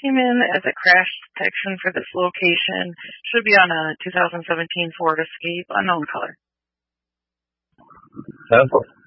came in as a crash detection for this location. Should be on a 2017 Ford Escape, unknown color. 10-4.